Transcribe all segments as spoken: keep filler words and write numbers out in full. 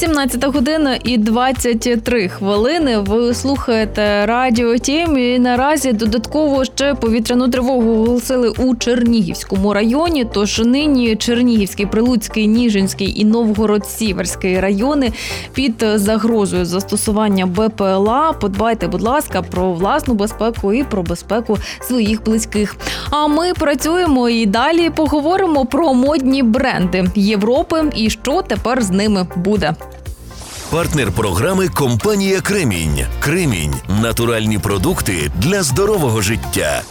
сімнадцята година і двадцять три хвилини. Ви слухаєте Радіо Тім, і наразі додатково ще повітряну тривогу оголосили у Чернігівському районі. Тож нині Чернігівський, Прилуцький, Ніжинський і Новгород-Сіверський райони під загрозою застосування Бе Пе Еле А. Подбайте, будь ласка, про власну безпеку і про безпеку своїх близьких. А ми працюємо і далі поговоримо про модні бренди Європи і що тепер з ними буде. Партнер програми – компанія «Кремінь». «Кремінь» – натуральні продукти для здорового життя.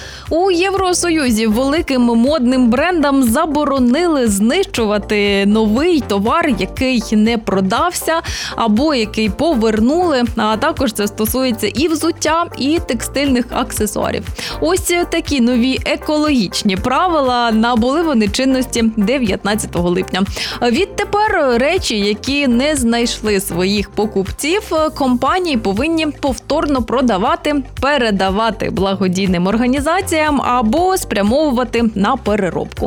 У Євросоюзі великим модним брендам заборонили знищувати новий товар, який не продався або який повернули, а також це стосується і взуття, і текстильних аксесуарів. Ось такі нові екологічні правила набули вони чинності дев'ятнадцятого липня. Відтепер речі, які не знайшли своїх покупців, компанії повинні повторно продавати, передавати благодійним організаціям або спрямовувати на переробку.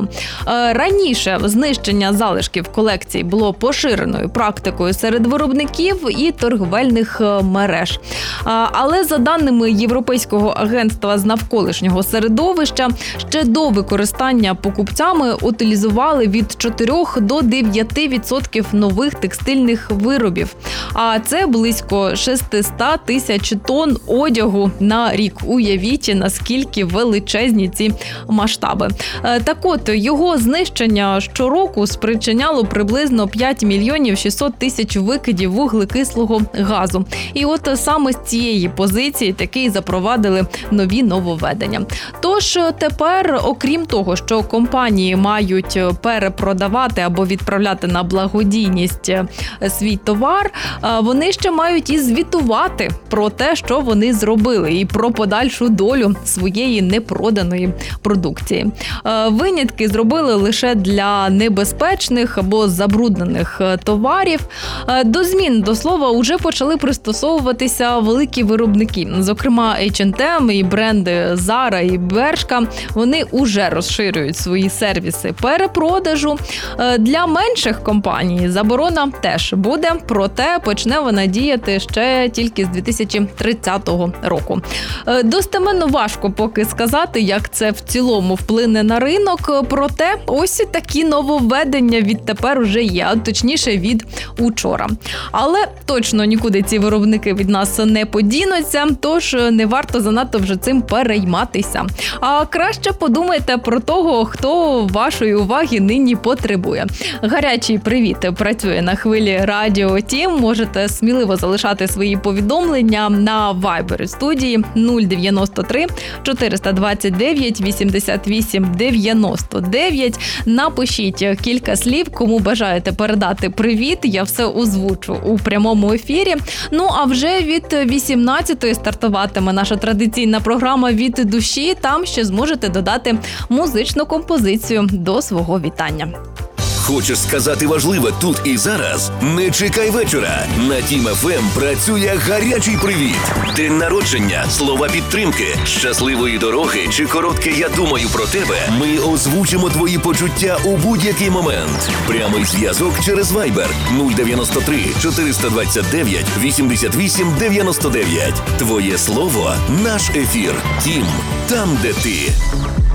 Раніше знищення залишків колекцій було поширеною практикою серед виробників і торговельних мереж. Але за даними Європейського агентства з навколишнього середовища, ще до використання покупцями утилізували від чотирьох до дев'яти відсотків нових текстильних виробів. А це близько шістсот тисяч тонн одягу на рік. Уявіть, наскільки величезні ці масштаби. Так от, його знищення щороку спричиняло приблизно п'ять мільйонів шістсот тисяч викидів вуглекислого газу. І от саме з цієї позиції таки запровадили нові нововведення. Тож тепер, окрім того, що компанії мають перепродавати або відправляти на благодійність свій товар, вони ще мають і звітувати про те, що вони зробили, і про подальшу долю своєї непроданої продукції. Винятки зробили лише для небезпечних або забруднених товарів. До змін, до слова, уже почали пристосовуватися великі виробники. Зокрема, ейч енд ем і бренди Zara і Bershka, вони уже розширюють свої сервіси перепродажу. Для менших компаній заборона теж буде, проте почне вона діяти ще тільки з дві тисячі тридцятого року. Достеменно важко поки сказати, як це в цілому вплине на ринок, проте ось такі нововведення відтепер уже є, а точніше від учора. Але точно нікуди ці виробники від нас не подінуться, тож не варто занадто вже цим перейматися. А краще подумайте про того, хто вашої уваги нині потребує. Гарячий привіт працює на хвилі Радіо Тім. Можете сміливо залишати свої повідомлення на Viber студії нуль дев'яносто три чотириста двадцять дев'ять вісімдесят вісім дев'яносто дев'ять. Напишіть кілька слів, кому бажаєте передати привіт, я все озвучу у прямому ефірі. Ну а вже від вісімнадцятої стартуватиме наша традиційна програма «Від душі». Там ще зможете додати музичну композицію до свого вітання. Хочеш сказати важливе тут і зараз? Не чекай вечора. На Тім еф ем працює гарячий привіт. День народження, слова підтримки, щасливої дороги чи коротке «Я думаю про тебе». Ми озвучимо твої почуття у будь-який момент. Прямий зв'язок через Viber нуль дев'яносто три чотириста двадцять дев'ять вісімдесят вісім дев'яносто дев'ять. Твоє слово – наш ефір. Тім – там, де ти.